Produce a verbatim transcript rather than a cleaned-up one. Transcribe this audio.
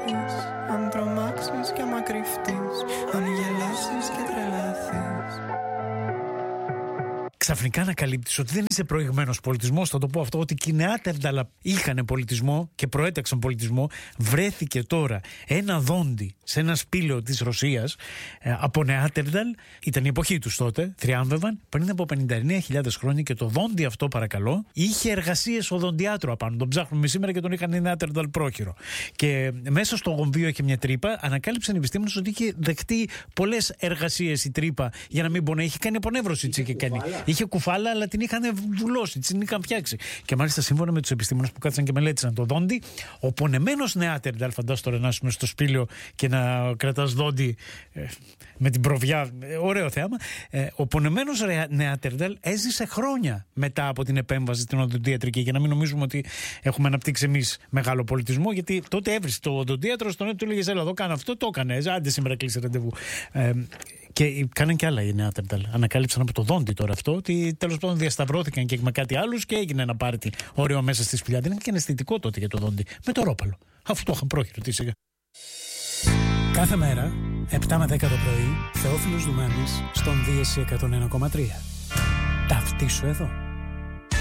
πάθεις, αν τρομάξεις και άμα κρυφτείς, αν γελάσεις και τρελαθείς. Ξαφνικά ανακαλύπτεις ότι δεν είσαι προηγμένος πολιτισμός. Θα το πω αυτό, ότι και οι Νεάτερνταλ είχαν πολιτισμό και προέταξαν πολιτισμό. Βρέθηκε τώρα ένα δόντι σε ένα σπήλαιο της Ρωσίας ε, από Νεάτερνταλ. Ήταν η εποχή τους τότε, θριάμβευαν πριν από πενήντα εννέα χιλιάδες χρόνια, και το δόντι αυτό, παρακαλώ, είχε εργασίες οδοντιάτρου απάνω. Τον ψάχνουμε σήμερα και τον είχαν οι Νεάτερνταλ πρόχειρο. Και μέσα στο γομβίο είχε μια τρύπα. Ανακάλυψαν οι επιστήμονες ότι είχε δεχτεί πολλές εργασίες η τρύπα, για να μην μπορεί να είχε κάνει απονεύρωση. Είχε, κάνει. είχε κουφάλα, αλλά την είχαν βουλώσει, την είχαν φτιάξει. Και μάλιστα, σύμφωνα με τους επιστήμονες που κάτσαν και μελέτησαν το δόντι, ο πονεμένος Νεάτερνταλ, φαντάσου τώρα να είσαι μες στο σπήλαιο και να κρατάς δόντι ε, με την προβιά, ε, ωραίο θέαμα. Ε, ο πονεμένος Νεάτερνταλ έζησε χρόνια μετά από την επέμβαση στην οδοντίατρικη, για να μην νομίζουμε ότι έχουμε αναπτύξει εμείς μεγάλο πολιτισμό, γιατί τότε έβρισε το οδοντίατρο στον έτο, του έλεγε: έλα εδώ, κάνω αυτό, το έκανε. Άντε σήμερα κλείσει ραντεβού. Ε, Και κάναν και άλλα οι Νεάτερνταλ. Ανακάλυψαν από το δόντι τώρα αυτό, ότι τέλος πάντων διασταυρώθηκαν και με κάτι άλλους και έγινε ένα πάρτι ωραίο μέσα στη σπηλιά. Δεν ήταν και αισθητικό τότε για το δόντι. Με το ρόπαλο. Αφού το είχαν πρόχειρο, τι σιγά. Κάθε μέρα, επτά με δέκα το πρωί, Θεόφιλος Δουμάνης στον Δίεση εκατόν ένα κόμμα τρία. Ταυτίσου εδώ.